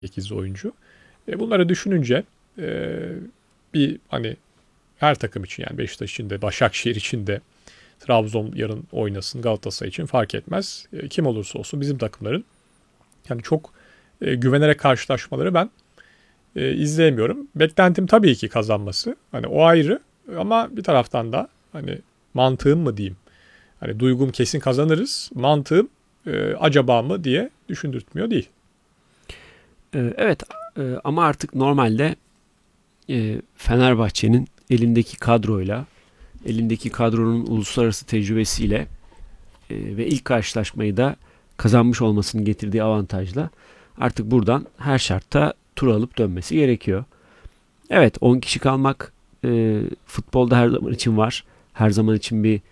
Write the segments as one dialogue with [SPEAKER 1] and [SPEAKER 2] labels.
[SPEAKER 1] 8 oyuncu. Bunları düşününce bir hani her takım için yani Beşiktaş için de Başakşehir için de Trabzon yarın oynasın Galatasaray için fark etmez. Kim olursa olsun bizim takımların yani çok güvenerek karşılaşmaları ben izleyemiyorum. Beklentim tabii ki kazanması. Hani o ayrı ama bir taraftan da hani mantığım mı diyeyim. Hani duygum kesin kazanırız. Mantığım acaba mı diye düşündürtmüyor değil.
[SPEAKER 2] Evet, ama artık normalde Fenerbahçe'nin elindeki kadroyla, elindeki kadronun uluslararası tecrübesiyle ve ilk karşılaşmayı da kazanmış olmasının getirdiği avantajla artık buradan her şartta tur alıp dönmesi gerekiyor. Evet, 10 kişi kalmak futbolda her zaman için var. Her zaman için bir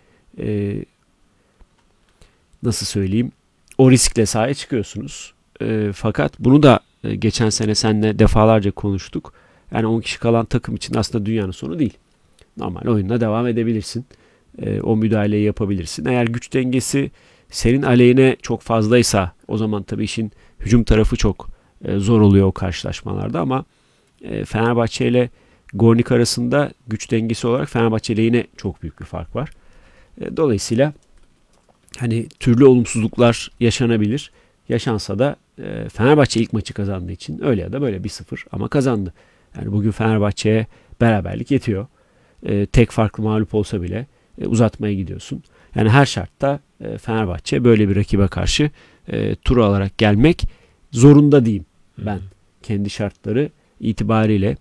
[SPEAKER 2] nasıl söyleyeyim, o riskle sahaya çıkıyorsunuz. Fakat bunu da geçen sene seninle defalarca konuştuk. Yani 10 kişi kalan takım için aslında dünyanın sonu değil. Normal oyununa devam edebilirsin. O müdahaleyi yapabilirsin. Eğer güç dengesi senin aleyhine çok fazlaysa o zaman tabii işin hücum tarafı çok zor oluyor o karşılaşmalarda ama Fenerbahçe ile Gornik arasında güç dengesi olarak Fenerbahçe ile yine çok büyük bir fark var. Dolayısıyla hani türlü olumsuzluklar yaşanabilir. Yaşansa da Fenerbahçe ilk maçı kazandığı için öyle ya da böyle 1-0 ama kazandı. Yani bugün Fenerbahçe'ye beraberlik yetiyor. Tek farklı mağlup olsa bile uzatmaya gidiyorsun. Yani her şartta Fenerbahçe böyle bir rakibe karşı tur alarak gelmek zorunda diyeyim ben. Kendi şartları itibariyle.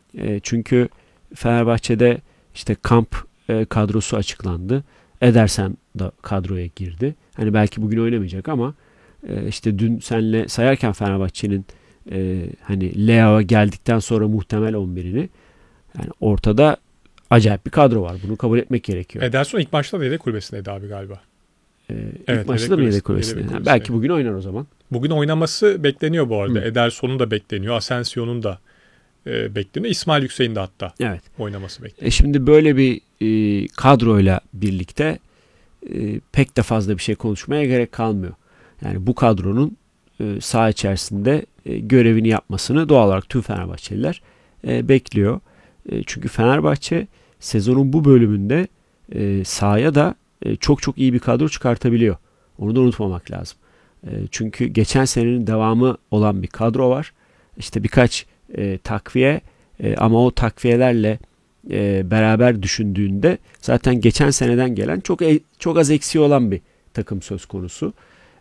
[SPEAKER 2] Çünkü Fenerbahçe'de işte kamp kadrosu açıklandı. Ederson da kadroya girdi. Hani belki bugün oynamayacak ama işte dün senle sayarken Fenerbahçe'nin hani Leao'ya geldikten sonra muhtemel 11'ini yani ortada acayip bir kadro var. Bunu kabul etmek gerekiyor.
[SPEAKER 1] Ederson ilk maçta da yedek kulübesindeydi abi galiba.
[SPEAKER 2] İlk maçta da mı yedek kulübesinde? Yani belki bugün oynar o zaman.
[SPEAKER 1] Bugün oynaması bekleniyor bu arada. Ederson'un da bekleniyor. Asensio'nun da bekleniyor. İsmail Yüksek'in de hatta oynaması bekleniyor.
[SPEAKER 2] Şimdi böyle bir kadroyla birlikte pek de fazla bir şey konuşmaya gerek kalmıyor. Yani bu kadronun saha içerisinde görevini yapmasını doğal olarak tüm Fenerbahçeliler bekliyor. Çünkü Fenerbahçe sezonun bu bölümünde sahaya da çok çok iyi bir kadro çıkartabiliyor. Onu da unutmamak lazım. Çünkü geçen senenin devamı olan bir kadro var. İşte birkaç takviye ama o takviyelerle beraber düşündüğünde zaten geçen seneden gelen çok az eksiği olan bir takım söz konusu.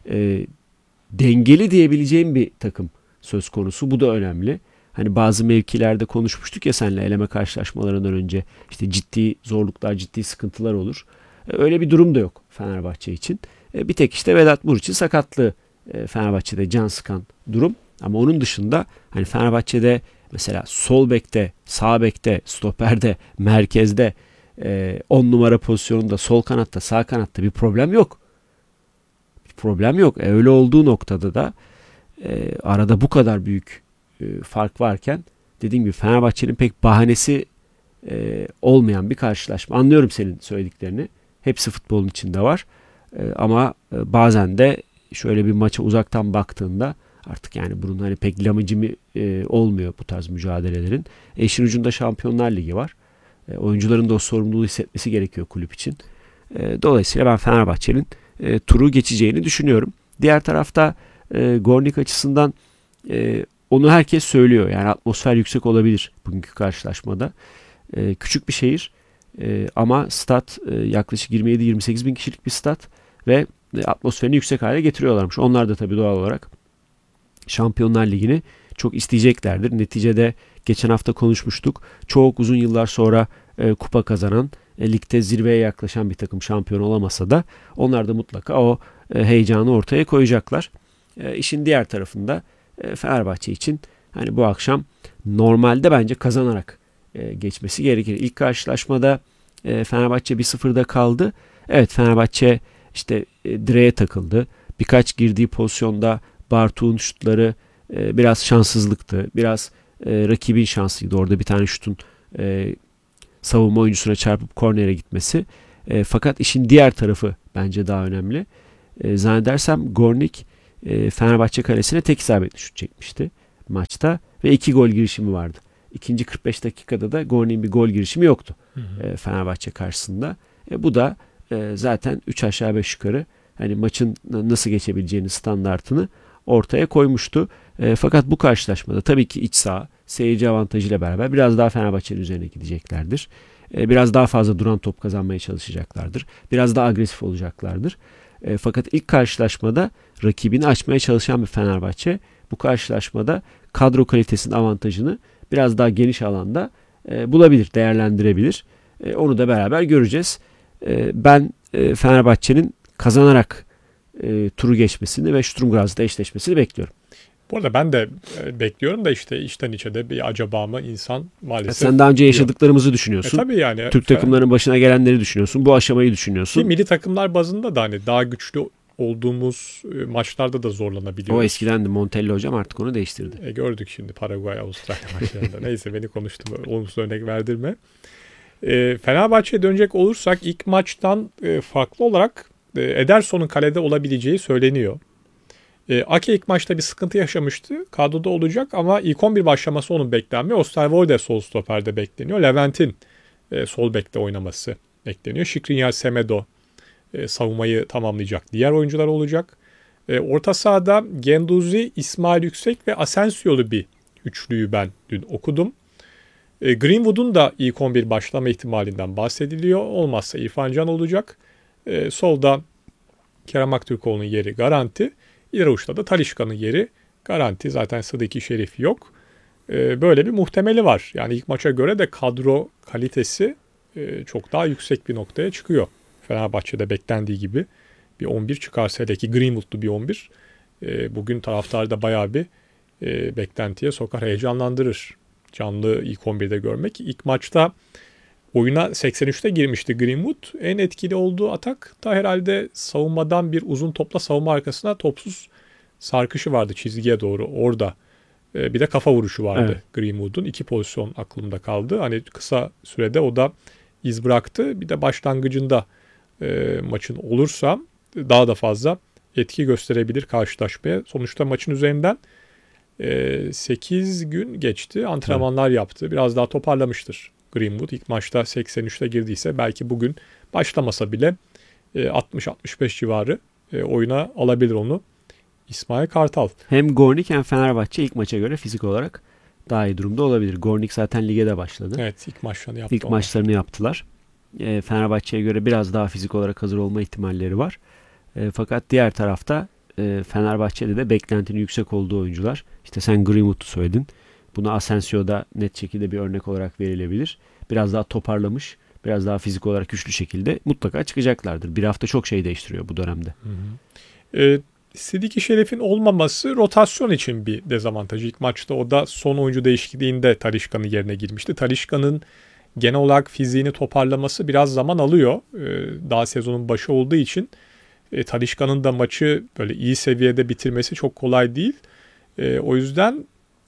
[SPEAKER 2] Dengeli diyebileceğim bir takım söz konusu. Bu da önemli. Hani bazı mevkilerde konuşmuştuk ya seninle eleme karşılaşmalarından önce. İşte ciddi zorluklar, ciddi sıkıntılar olur. Öyle bir durum da yok Fenerbahçe için. Bir tek işte Vedat Muriç'in sakatlığı Fenerbahçe'de can sıkan durum. Ama onun dışında hani Fenerbahçe'de mesela sol bekte, sağ bekte, stoperde, merkezde 10 numara pozisyonunda, sol kanatta, sağ kanatta bir problem yok. Bir problem yok. Öyle olduğu noktada da arada bu kadar büyük fark varken dediğim gibi Fenerbahçe'nin pek bahanesi olmayan bir karşılaşma. Anlıyorum senin söylediklerini. Hepsi futbolun içinde var. Ama bazen de şöyle bir maça uzaktan baktığında artık yani bunun hani pek lamıcımı olmuyor bu tarz mücadelelerin. İşin ucunda Şampiyonlar Ligi var. Oyuncuların da o sorumluluğu hissetmesi gerekiyor kulüp için. Dolayısıyla ben Fenerbahçe'nin turu geçeceğini düşünüyorum. Diğer tarafta Gornik açısından onu herkes söylüyor. Yani atmosfer yüksek olabilir bugünkü karşılaşmada. Küçük bir şehir ama stat yaklaşık 27-28 bin kişilik bir stat ve atmosferini yüksek hale getiriyorlarmış. Onlar da tabii doğal olarak Şampiyonlar Ligi'ni çok isteyeceklerdir. Neticede geçen hafta konuşmuştuk. Çok uzun yıllar sonra kupa kazanan, ligde zirveye yaklaşan bir takım şampiyon olamasa da onlar da mutlaka o heyecanı ortaya koyacaklar. İşin diğer tarafında Fenerbahçe için hani bu akşam normalde bence kazanarak geçmesi gerekir. İlk karşılaşmada Fenerbahçe 1-0'da kaldı. Evet, Fenerbahçe işte direğe takıldı. Birkaç girdiği pozisyonda Bartu'nun şutları biraz şanssızlıktı. Biraz rakibin şansıydı. Orada bir tane şutun savunma oyuncusuna çarpıp kornere gitmesi. Fakat işin diğer tarafı bence daha önemli. Zannedersem Gornik Fenerbahçe kalesine tek isabetli şut çekmişti. maçta ve 2 gol girişimi vardı. İkinci 45 dakikada da Gornik'in bir gol girişimi yoktu Fenerbahçe karşısında. Bu da zaten 3 aşağı 5 yukarı hani maçın nasıl geçebileceğini standartını ortaya koymuştu. Fakat bu karşılaşmada tabii ki iç saha seyirci avantajıyla beraber biraz daha Fenerbahçe'nin üzerine gideceklerdir. Biraz daha fazla duran top kazanmaya çalışacaklardır. Biraz daha agresif olacaklardır. Fakat ilk karşılaşmada rakibini açmaya çalışan bir Fenerbahçe bu karşılaşmada kadro kalitesinin avantajını biraz daha geniş alanda bulabilir, değerlendirebilir. Onu da beraber göreceğiz. Ben Fenerbahçe'nin kazanarak turu geçmesini ve Sturm Graz'da eşleşmesini bekliyorum.
[SPEAKER 1] Bu arada ben de bekliyorum da işte içten içe de bir acaba mı insan maalesef.
[SPEAKER 2] Sen daha önce yaşadıklarımızı düşünüyorsun.
[SPEAKER 1] Tabii yani.
[SPEAKER 2] Türk takımlarının başına gelenleri düşünüyorsun. Bu aşamayı düşünüyorsun.
[SPEAKER 1] Ki milli takımlar bazında da hani daha güçlü olduğumuz maçlarda da zorlanabiliyoruz.
[SPEAKER 2] O eskidendi. Montello hocam artık onu değiştirdi.
[SPEAKER 1] Gördük şimdi Paraguay, Avustralya maçlarında. Neyse beni konuştum. Olumsuz örnek verdirme. Fenerbahçe'ye dönecek olursak ilk maçtan farklı olarak Ederson'un kalede olabileceği söyleniyor. Ake ilk maçta bir sıkıntı yaşamıştı. Kadroda olacak ama ilk 11 başlaması onun beklenmiyor. Osterwolde sol stoperde bekleniyor. Levent'in sol bekte oynaması bekleniyor. Skriniar, Semedo savunmayı tamamlayacak diğer oyuncular olacak. Orta sahada Guendouzi, İsmail Yüksek ve Asensio'lu bir üçlüyü ben dün okudum. Greenwood'un da ilk 11 başlama ihtimalinden bahsediliyor. Olmazsa İrfan Can olacak. Solda Kerem Aktürkoğlu'nun yeri garanti. İleri uçta da Talisca'nın yeri garanti. Zaten Sıdiki Şerif yok. Böyle bir muhtemeli var. Yani ilk maça göre de kadro kalitesi çok daha yüksek bir noktaya çıkıyor. Fenerbahçe'de beklendiği gibi bir 11 çıkarsa, hele ki Greenwood'lu bir 11 bugün taraftarı da bayağı bir beklentiye sokar, heyecanlandırır. Canlı ilk 11'de görmek. İlk maçta oyuna 83'te girmişti Greenwood. En etkili olduğu atak da herhalde savunmadan bir uzun topla savunma arkasına topsuz sarkışı vardı çizgiye doğru orada. Bir de kafa vuruşu vardı, evet. Greenwood'un 2 pozisyon aklımda kaldı. Hani kısa sürede o da iz bıraktı. Bir de başlangıcında maçın olursa daha da fazla etki gösterebilir karşılaşmaya. Sonuçta maçın üzerinden 8 gün geçti. Antrenmanlar yaptı. Biraz daha toparlamıştır Greenwood. İlk maçta 83'te girdiyse belki bugün başlamasa bile 60-65 civarı oyuna alabilir onu İsmail Kartal.
[SPEAKER 2] Hem Gornik hem Fenerbahçe ilk maça göre fizik olarak daha iyi durumda olabilir. Gornik zaten lige de başladı.
[SPEAKER 1] Evet, ilk maçlarını yaptı.
[SPEAKER 2] İlk maçlarını yaptılar. Fenerbahçe'ye göre biraz daha fizik olarak hazır olma ihtimalleri var. Fakat diğer tarafta Fenerbahçe'de de beklentinin yüksek olduğu oyuncular. İşte sen Greenwood'u söyledin. Buna Asensio'da net şekilde bir örnek olarak verilebilir. Biraz daha toparlamış, biraz daha fizik olarak güçlü şekilde mutlaka çıkacaklardır. Bir hafta çok şey değiştiriyor bu dönemde.
[SPEAKER 1] Sıdiki Şerif'in olmaması rotasyon için bir dezavantajı. İlk maçta o da son oyuncu değişikliğinde Talisca'nın yerine girmişti. Talisca'nın genel olarak fiziğini toparlaması biraz zaman alıyor. Daha sezonun başı olduğu için Talisca'nın da maçı böyle iyi seviyede bitirmesi çok kolay değil. O yüzden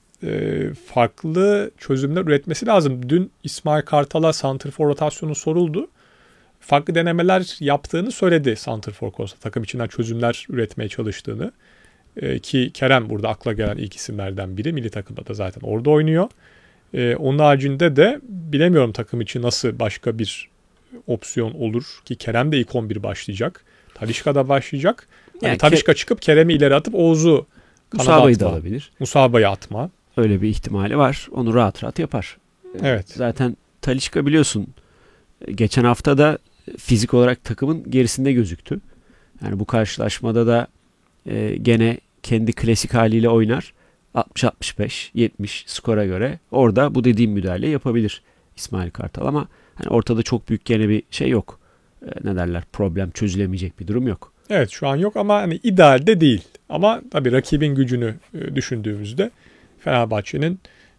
[SPEAKER 1] farklı çözümler üretmesi lazım. Dün İsmail Kartal'a santrfor rotasyonu soruldu. Farklı denemeler yaptığını söyledi santrfor konusunda. Takım içinden çözümler üretmeye çalıştığını. Ki Kerem burada akla gelen ilk isimlerden biri. Milli takımda da zaten orada oynuyor. Onun haricinde de bilemiyorum takım için nasıl başka bir opsiyon olur. Ki Kerem de ilk 11 başlayacak. Talisca da başlayacak. Yani Talisca çıkıp Kerem'i ileri atıp Oğuz'u
[SPEAKER 2] Musaba'yı da alabilir.
[SPEAKER 1] Musaba'yı atma.
[SPEAKER 2] Öyle bir ihtimali var. Onu rahat rahat yapar.
[SPEAKER 1] Evet.
[SPEAKER 2] Zaten Talisca biliyorsun geçen hafta da fizik olarak takımın gerisinde gözüktü. Yani bu karşılaşmada da gene kendi klasik haliyle oynar. 60-65-70 skora göre orada bu dediğim müdahale yapabilir İsmail Kartal ama hani ortada çok büyük gene bir şey yok. Ne derler? Problem çözülemeyecek bir durum yok.
[SPEAKER 1] Evet, şu an yok ama hani idealde değil. Ama tabii rakibin gücünü düşündüğümüzde Fenerbahçe'nin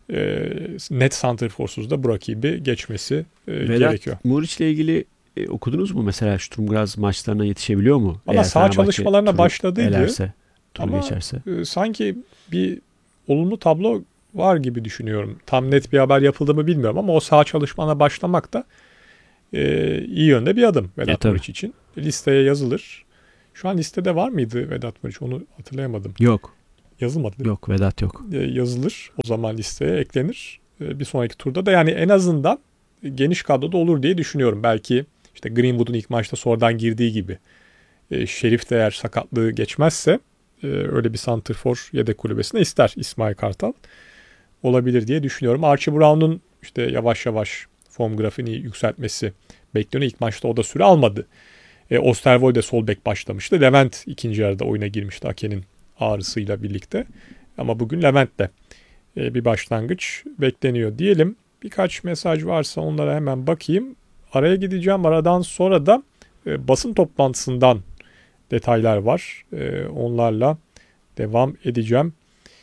[SPEAKER 1] net santrforsuz da bu rakibi geçmesi gerekiyor.
[SPEAKER 2] Vedat Muriç'le ilgili okudunuz mu? Mesela Sturm Graz maçlarına yetişebiliyor mu?
[SPEAKER 1] Valla sağ çalışmalarına başladıydı.
[SPEAKER 2] Elerse,
[SPEAKER 1] ama
[SPEAKER 2] geçerse.
[SPEAKER 1] Sanki bir olumlu tablo var gibi düşünüyorum. Tam net bir haber yapıldı mı bilmiyorum ama o sağ çalışmana başlamak da iyi yönde bir adım Vedat Muriç için. Listeye yazılır. Şu an listede var mıydı Vedat Muriç? Onu hatırlayamadım.
[SPEAKER 2] Yok.
[SPEAKER 1] Yazılmadı değil mi?
[SPEAKER 2] Yok, Vedat yok.
[SPEAKER 1] Yazılır. O zaman listeye eklenir. Bir sonraki turda da yani en azından geniş kadroda olur diye düşünüyorum. Belki işte Greenwood'un ilk maçta sonradan girdiği gibi. Şerif de eğer sakatlığı geçmezse öyle bir santrfor yedek kulübesine ister İsmail Kartal. Olabilir diye düşünüyorum. Archie Brown'un işte yavaş yavaş form grafiğini yükseltmesi bekleniyor. İlk maçta o da süre almadı. Osterwolde sol bek başlamıştı. Levent ikinci yarıda oyuna girmişti Ake'nin ağrısıyla birlikte. Ama bugün Levent'te bir başlangıç bekleniyor diyelim. Birkaç mesaj varsa onlara hemen bakayım. Araya gideceğim. Aradan sonra da basın toplantısından detaylar var. Onlarla devam edeceğim.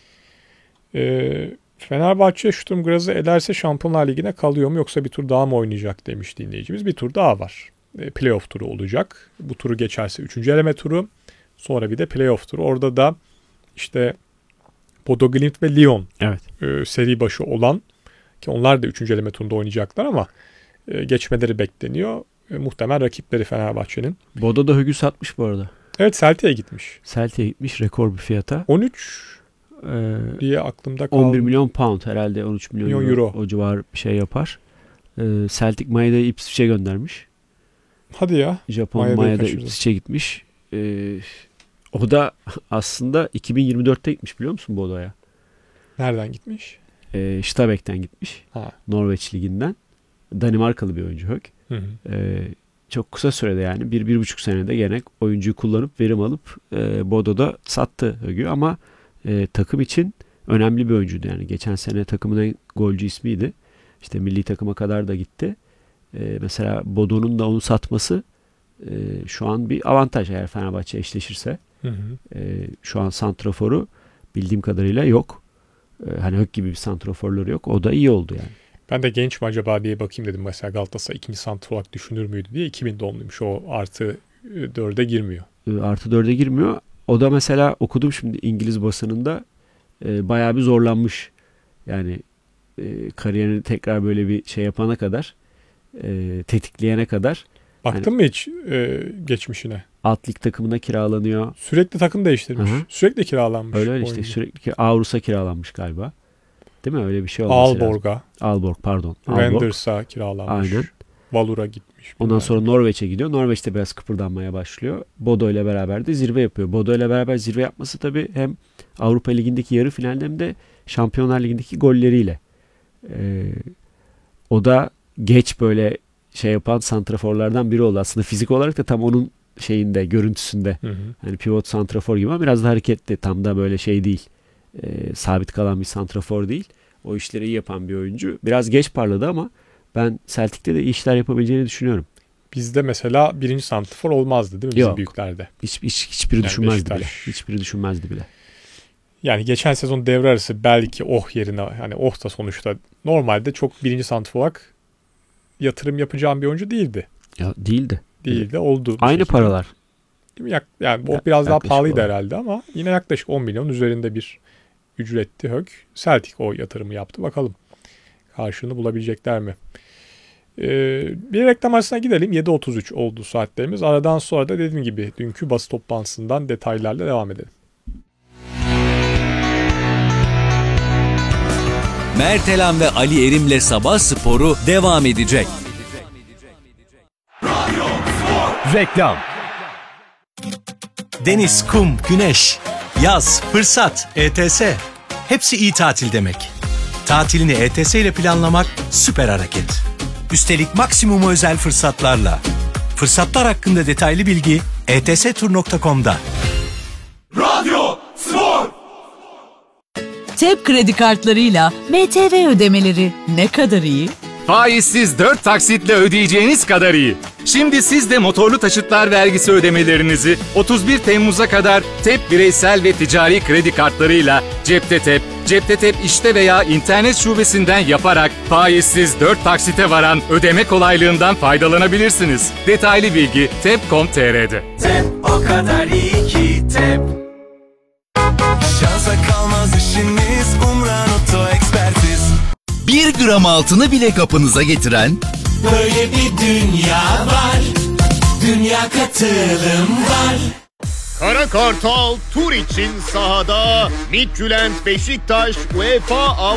[SPEAKER 1] Fenerbahçe Sturm Graz'ı elerse Şampiyonlar Ligi'ne kalıyor mu yoksa bir tur daha mı oynayacak demiş dinleyicimiz. Bir tur daha var. Playoff turu olacak. Bu turu geçerse 3. eleme turu. Sonra bir de playoff turu. Orada da işte Bodo Glimt ve Lyon seri başı olan ki onlar da 3. eleme turunda oynayacaklar ama geçmeleri bekleniyor. Muhtemel rakipleri Fenerbahçe'nin.
[SPEAKER 2] Bodo da Hügü satmış bu arada.
[SPEAKER 1] Evet, Celtic'e gitmiş.
[SPEAKER 2] Celtic'e gitmiş rekor bir fiyata.
[SPEAKER 1] 13 diye aklımda kaldı.
[SPEAKER 2] 11 milyon pound herhalde 13 milyon euro. O civar bir şey yapar. Celtic Maya'da Ipswich'e göndermiş.
[SPEAKER 1] Hadi ya.
[SPEAKER 2] Japon Maya'da Ipswich'e gitmiş. O da aslında 2024'te gitmiş biliyor musun Bodo'ya?
[SPEAKER 1] Nereden gitmiş?
[SPEAKER 2] Stabæk'ten gitmiş.
[SPEAKER 1] Ha.
[SPEAKER 2] Norveç liginden. Danimarkalı bir oyuncu Hög. Çok kısa sürede yani 1-1,5 senede gene oyuncuyu kullanıp verim alıp Bodo'da sattı Hög'ü ama takım için önemli bir oyuncuydu yani. Geçen sene takımın en golcü ismiydi. İşte milli takıma kadar da gitti. Mesela Bodo'nun da onu satması şu an bir avantaj eğer Fenerbahçe eşleşirse. Şu an santraforu bildiğim kadarıyla yok. Hani Hök gibi bir santraforları yok. O da iyi oldu yani.
[SPEAKER 1] Ben de genç mi acaba diye bakayım dedim. Mesela Galatasaray ikinci santrafor olarak düşünür müydü diye. 2000 doğumluymuş. O artı 4'e girmiyor.
[SPEAKER 2] Artı 4'e girmiyor. O da mesela okudum şimdi İngiliz basınında bayağı bir zorlanmış. Yani kariyerini tekrar böyle bir şey yapana kadar tetikleyene kadar.
[SPEAKER 1] Baktın mı hiç geçmişine?
[SPEAKER 2] Alt lig takımına kiralanıyor.
[SPEAKER 1] Sürekli takım değiştirmiş.
[SPEAKER 2] Hı-hı.
[SPEAKER 1] Sürekli kiralanmış.
[SPEAKER 2] Öyle işte sürekli Aarhus'a kiralanmış galiba. Değil mi? Öyle bir şey olması lazım. Aalborg pardon.
[SPEAKER 1] Randers'a kiralanmış.
[SPEAKER 2] Aynen.
[SPEAKER 1] Valur'a gitmiş.
[SPEAKER 2] Ondan sonra Norveç'e gidiyor. Norveç'te biraz kıpırdanmaya başlıyor. Bodo ile beraber de zirve yapıyor. Bodo ile beraber zirve yapması tabii hem Avrupa Ligi'ndeki yarı finalde hem de Şampiyonlar Ligi'ndeki golleriyle. O da geç böyle şey yapan santraforlardan biri oldu. Aslında fizik olarak da tam onun şeyinde, görüntüsünde. Yani pivot santrafor gibi ama biraz da hareketli. Tam da böyle şey değil. Sabit kalan bir santrafor değil. O işleri iyi yapan bir oyuncu. Biraz geç parladı ama ben Celtic'te de iyi işler yapabileceğini düşünüyorum.
[SPEAKER 1] Bizde mesela birinci santrafor olmazdı değil mi? Bizim
[SPEAKER 2] Yok.
[SPEAKER 1] büyüklerde.
[SPEAKER 2] Hiçbiri
[SPEAKER 1] Yani
[SPEAKER 2] düşünmezdi
[SPEAKER 1] Beşiktaş.
[SPEAKER 2] bile. Hiçbiri düşünmezdi bile.
[SPEAKER 1] Yani geçen sezon devre arası belki yerine yani da sonuçta normalde çok birinci santrafor olarak yatırım yapacağım bir oyuncu değildi.
[SPEAKER 2] Ya değildi.
[SPEAKER 1] Değildi. Oldu.
[SPEAKER 2] Aynı paralar.
[SPEAKER 1] Değil mi? Yani o biraz daha pahalıydı herhalde ama yine yaklaşık 10 milyon üzerinde bir ücretti Hök. Celtic o yatırımı yaptı. Bakalım karşılığını bulabilecekler mi? Bir reklam arasına gidelim. 7.33 oldu saatlerimiz. Aradan sonra da dediğim gibi dünkü basın toplantısından detaylarla devam edelim.
[SPEAKER 3] Mert Elan ve Ali Erim'le Sabah Sporu devam edecek.
[SPEAKER 4] Reklam. Deniz, kum, güneş, yaz, fırsat, ETS. Hepsi iyi tatil demek. Tatilini ETS ile planlamak süper hareket. Üstelik maksimum özel fırsatlarla. Fırsatlar hakkında detaylı bilgi etstur.com'da.
[SPEAKER 5] Radyo Spor.
[SPEAKER 6] TEP kredi kartlarıyla MTV ödemeleri ne kadar iyi?
[SPEAKER 7] Faizsiz 4 taksitle ödeyeceğiniz kadar iyi. Şimdi siz de motorlu taşıtlar vergisi ödemelerinizi 31 Temmuz'a kadar TEP bireysel ve ticari kredi kartlarıyla Cepte TEP işte veya internet şubesinden yaparak faizsiz 4 taksite varan ödeme kolaylığından faydalanabilirsiniz. Detaylı bilgi tep.com.tr'de.
[SPEAKER 5] TEP o kadar iyi ki TEP. Şansa kalmaz işiniz Umran Oto Ekspertiz.
[SPEAKER 8] 1 gram altını bile kapınıza getiren
[SPEAKER 5] Böyle bir dünya var. Dünya katılım var.
[SPEAKER 9] Kara Kartal tur için sahada. Midtjylland Beşiktaş UEFA